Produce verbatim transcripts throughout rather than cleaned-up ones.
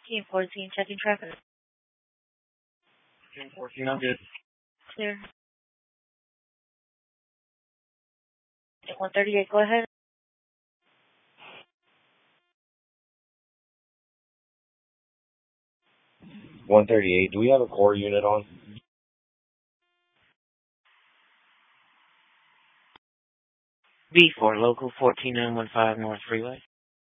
Team fourteen, checking traffic. Team fourteen, I'm good. Clear. one thirty-eight, go ahead. one thirty-eight, do we have a core unit on? B four, local fourteen nine one five North Freeway.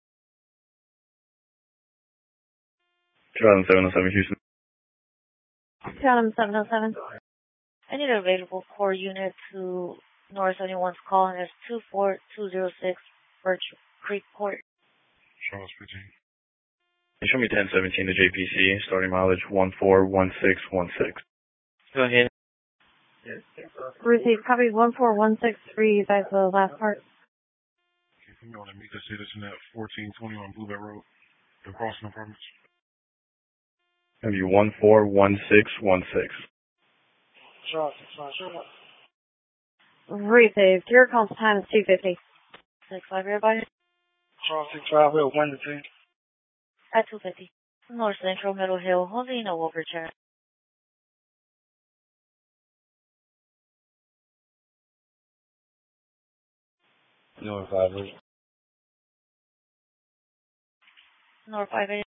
two oh seven oh seven Houston. Town seven oh seven. I need an available core unit to North seventy-one's call, and it's two four two zero six Birch Creek Court. Charles fifteen. You show me ten seventeen to J P C, starting mileage one four one six one six. Go ahead. Receive copy one four one six three, that's the last part. Okay, come on, meet the citizen at fourteen twenty on Bluebell Road. The crossing apartments. Maybe one four one six one six. Receive. Your call time is two fifty. six five, everybody. Charles six five, one to two. At two fifty. North Central, Middle Hill, Josina Walker Chat. North five eight. North five eight.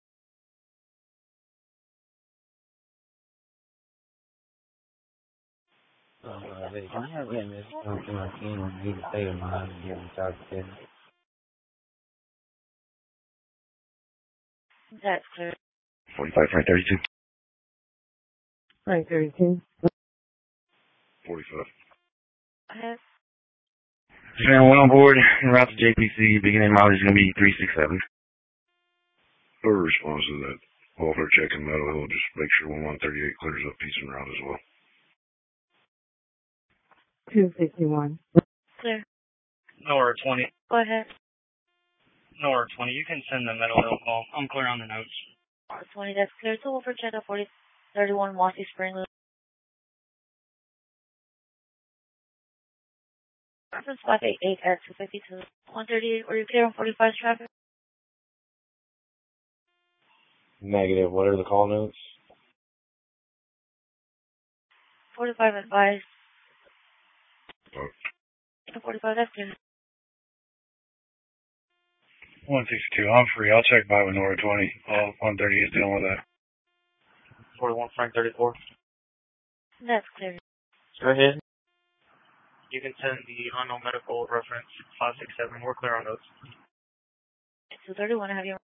Can I have him this come to my team and he can stay in mine and get him charged in? That's clear. forty-five, Frank thirty-two. Frank thirty-two. forty-five. Ahead. Channel one on board, en route to J P C, beginning mileage is going to be three six seven. Further response to that welfare check in Meadow Hill, just make sure one one thirty-eight clears up piece and route as well. two sixty-one. Clear. Nora twenty. Go ahead. Nora twenty, you can send the Meadow Hill call. I'm clear on the notes. twenty, that's clear. Two over check at forty thirty-one Mossy Spring Loop. Reference five eight eight at two fifty-two. one thirty-eight, were you clear on forty-five traffic? Negative. What are the call notes? forty-five advised. Uh, forty-five, that's clear. one sixty-two, I'm free. I'll check by with Nora twenty. All one thirty is dealing with that. forty-one, Frank thirty-four. That's clear. Go ahead. You can send the unknown medical reference five six seven. We're clear on those. two thirty-one, have you